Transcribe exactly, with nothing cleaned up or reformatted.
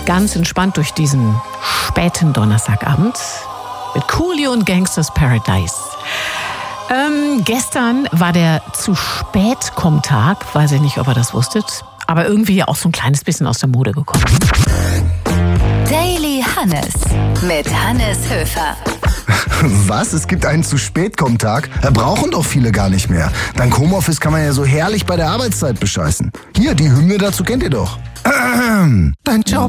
ganz entspannt durch diesen späten Donnerstagabend mit Coolio und Gangsters Paradise. Ähm, gestern war der zu spät komm Tag, weiß ich nicht, ob ihr das wusstet, aber irgendwie auch so ein kleines bisschen aus der Mode gekommen. Daily Hannes mit Hannes Höfer. Was? Es gibt einen zu spät komm Tag? Da brauchen doch viele gar nicht mehr. Dank Homeoffice kann man ja so herrlich bei der Arbeitszeit bescheißen. Hier, die Hymne dazu kennt ihr doch. Dein Job